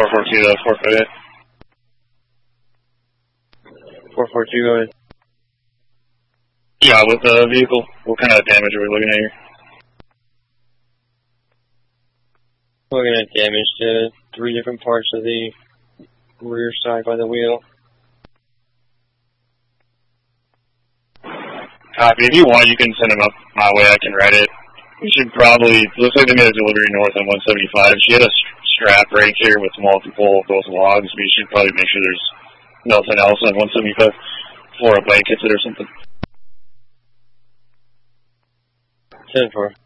442 to 458. 442, go ahead. Yeah, with the vehicle, what kind of damage are we looking at here? Looking at damage to 3 different parts of the rear side by the wheel. Copy. If you want, you can send them up my way. I can write it. We should probably, looks like they made a delivery north on 175. She had a strap right here with multiple, both logs. We should probably make sure there's nothing else on 175 before a bike hits it or something. 10-4.